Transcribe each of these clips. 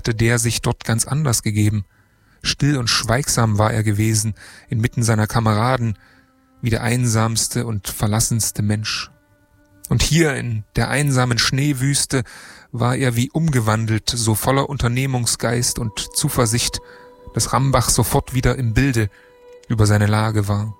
hatte der sich dort ganz anders gegeben. Still und schweigsam war er gewesen, inmitten seiner Kameraden, wie der einsamste und verlassenste Mensch. Und hier in der einsamen Schneewüste war er wie umgewandelt, so voller Unternehmungsgeist und Zuversicht, dass Rambach sofort wieder im Bilde über seine Lage war.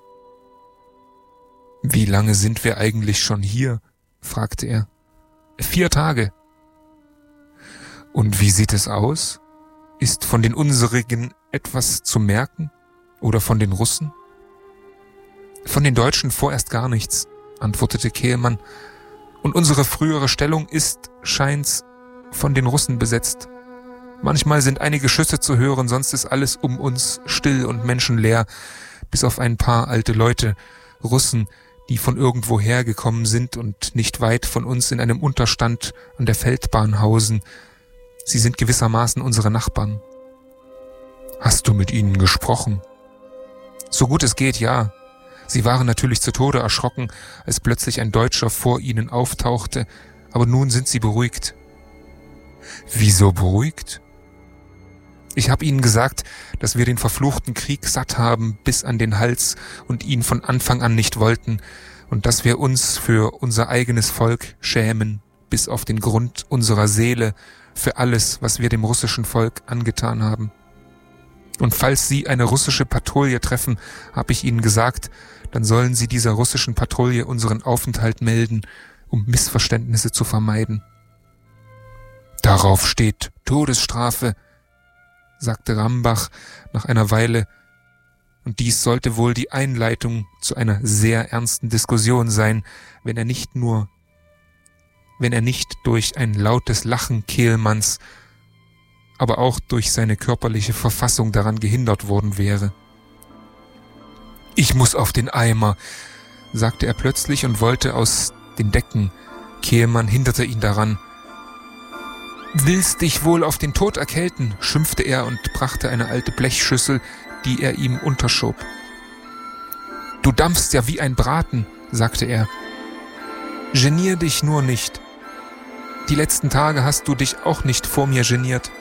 »Wie lange sind wir eigentlich schon hier?« fragte er. »4 Tage.« »Und wie sieht es aus? Ist von den unserigen etwas zu merken? Oder von den Russen?« »Von den Deutschen vorerst gar nichts«, antwortete Kehlmann. »Und unsere frühere Stellung ist, scheint's, von den Russen besetzt. Manchmal sind einige Schüsse zu hören, sonst ist alles um uns still und menschenleer, bis auf ein paar alte Leute, Russen, die von irgendwoher gekommen sind und nicht weit von uns in einem Unterstand an der Feldbahn hausen. Sie sind gewissermaßen unsere Nachbarn.« »Hast du mit ihnen gesprochen?« »So gut es geht, ja. Sie waren natürlich zu Tode erschrocken, als plötzlich ein Deutscher vor ihnen auftauchte, aber nun sind sie beruhigt.« »Wieso beruhigt?« »Ich habe ihnen gesagt, dass wir den verfluchten Krieg satt haben bis an den Hals und ihn von Anfang an nicht wollten und dass wir uns für unser eigenes Volk schämen, bis auf den Grund unserer Seele, für alles, was wir dem russischen Volk angetan haben. Und falls Sie eine russische Patrouille treffen, habe ich Ihnen gesagt, dann sollen Sie dieser russischen Patrouille unseren Aufenthalt melden, um Missverständnisse zu vermeiden.« »Darauf steht Todesstrafe«, sagte Rambach nach einer Weile, und dies sollte wohl die Einleitung zu einer sehr ernsten Diskussion sein, wenn er nicht durch ein lautes Lachen Kehlmanns, aber auch durch seine körperliche Verfassung daran gehindert worden wäre. »Ich muss auf den Eimer«, sagte er plötzlich und wollte aus den Decken. Kehlmann hinderte ihn daran. »Willst dich wohl auf den Tod erkälten?« schimpfte er und brachte eine alte Blechschüssel, die er ihm unterschob. »Du dampfst ja wie ein Braten«, sagte er. »Genier dich nur nicht. Die letzten Tage hast du dich auch nicht vor mir geniert.«